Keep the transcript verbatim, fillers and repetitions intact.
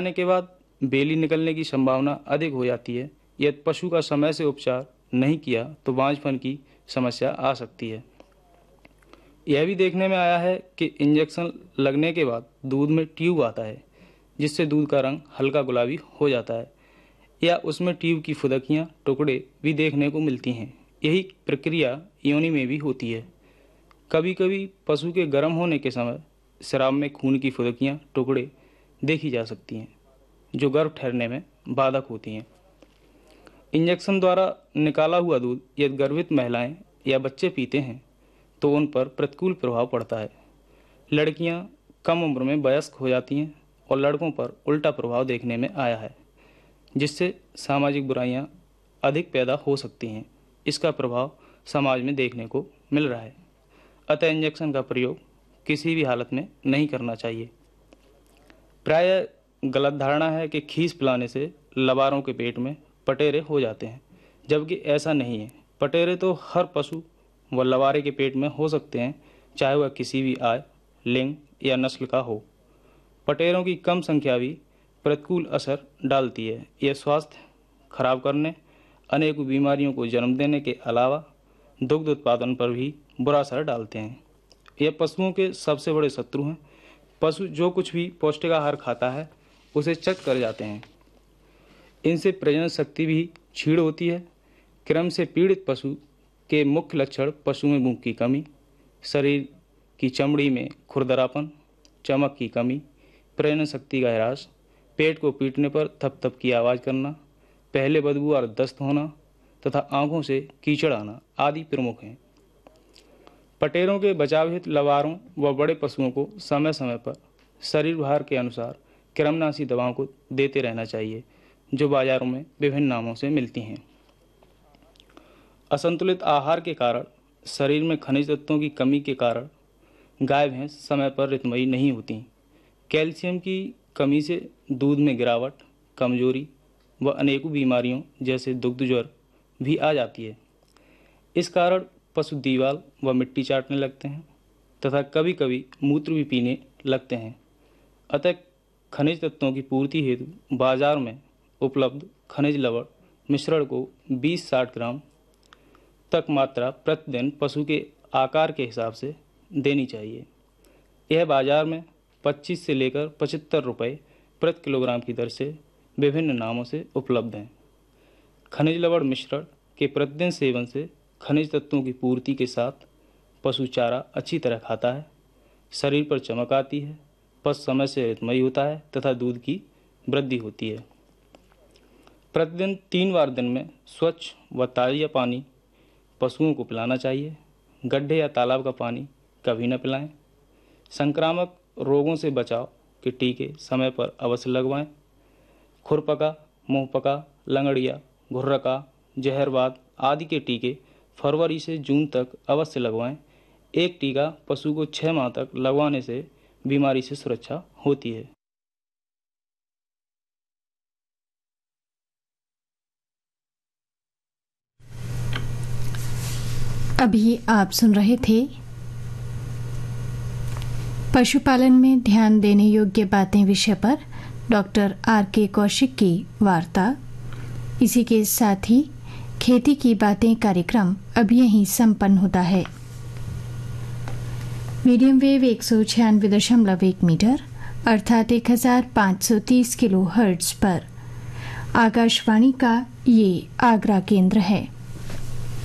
जाने के बाद बेली निकलने की संभावना अधिक हो जाती है। यदि पशु का समय से उपचार नहीं किया तो बांझपन की समस्या आ सकती है। यह भी देखने में आया है कि इंजेक्शन लगने के बाद दूध में ट्यूब आता है, जिससे दूध का रंग हल्का गुलाबी हो जाता है, या उसमें ट्यूब की फुदकियाँ टुकड़े भी देखने को मिलती हैं। यही प्रक्रिया योनि में भी होती है। कभी कभी पशु के गर्म होने के समय शराब में खून की फुदकियाँ टुकड़े देखी जा सकती हैं, जो गर्भ ठहरने में बाधक होती हैं। इंजेक्शन द्वारा निकाला हुआ दूध यदि गर्भित महिलाएं या बच्चे पीते हैं तो उन पर प्रतिकूल प्रभाव पड़ता है। लड़कियां कम उम्र में वयस्क हो जाती हैं और लड़कों पर उल्टा प्रभाव देखने में आया है, जिससे सामाजिक बुराइयां अधिक पैदा हो सकती हैं। इसका प्रभाव समाज में देखने को मिल रहा है। अतः इंजेक्शन का प्रयोग किसी भी हालत में नहीं करना चाहिए। प्रायः गलत धारणा है कि खीस पिलाने से लबारों के पेट में पटेरे हो जाते हैं, जबकि ऐसा नहीं है। पटेरे तो हर पशु व लबारे के पेट में हो सकते हैं, चाहे वह किसी भी आय, लिंग या नस्ल का हो। पटेरों की कम संख्या भी प्रतिकूल असर डालती है। यह स्वास्थ्य खराब करने, अनेकों बीमारियों को जन्म देने के अलावा दुग्ध उत्पादन पर भी बुरा असर डालते हैं। यह पशुओं के सबसे बड़े शत्रु हैं। पशु जो कुछ भी पौष्टिक आहार खाता है उसे चट कर जाते हैं। इनसे प्रजनन शक्ति भी क्षीण होती है। क्रम से पीड़ित पशु के मुख्य लक्षण पशु में भूख की कमी, शरीर की चमड़ी में खुरदरापन, चमक की कमी, प्रजनन शक्ति का ह्रास, पेट को पीटने पर थप थप की आवाज़ करना, पहले बदबू और दस्त होना तथा आंखों से कीचड़ आना आदि प्रमुख हैं। पटेरों के बचाव हेतु लबारों व बड़े पशुओं को समय समय पर शरीर भार के अनुसार कृमिनाशी दवाओं को देते रहना चाहिए, जो बाजारों में विभिन्न नामों से मिलती हैं। असंतुलित आहार के कारण, शरीर में खनिज तत्वों की कमी के कारण गाय भैंस समय पर ऋतुमयी नहीं होती। कैल्शियम की कमी से दूध में गिरावट, कमजोरी व अनेकों बीमारियों जैसे दुग्ध ज्वर भी आ जाती है। इस कारण पशु दीवाल व मिट्टी चाटने लगते हैं तथा कभी कभी मूत्र भी पीने लगते हैं। अतः खनिज तत्वों की पूर्ति हेतु बाजार में उपलब्ध खनिज लवण मिश्रण को बीस साठ ग्राम तक मात्रा प्रतिदिन पशु के आकार के हिसाब से देनी चाहिए। यह बाजार में पच्चीस से लेकर पचहत्तर रुपये प्रति किलोग्राम की दर से विभिन्न नामों से उपलब्ध हैं। खनिज लवण मिश्रण के प्रतिदिन सेवन से खनिज तत्वों की पूर्ति के साथ पशु चारा अच्छी तरह खाता है, शरीर पर चमक आती है, पशु समय से ऋतुमयी होता है तथा दूध की वृद्धि होती है। प्रतिदिन तीन बार दिन में स्वच्छ व ताज़ा पानी पशुओं को पिलाना चाहिए। गड्ढे या तालाब का पानी कभी न पिलाएं। संक्रामक रोगों से बचाव के टीके समय पर अवश्य लगवाएं। खुरपका, मुंहपका, लंगड़िया, घुर्रका, जहरवाद आदि के टीके फरवरी से जून तक अवश्य लगवाएं। एक टीका पशु को छः माह तक लगवाने से बीमारी से सुरक्षा होती है। अभी आप सुन रहे थे पशुपालन में ध्यान देने योग्य बातें विषय पर डॉक्टर आर के कौशिक की वार्ता। इसी के साथ ही खेती की बातें कार्यक्रम अब यहीं संपन्न होता है। मीडियम वेव एक सौ छियानवे दशमलव एक मीटर अर्थात एक हजार पाँच सौ तीस किलो हर्ट्ज पर आकाशवाणी का ये आगरा केंद्र है।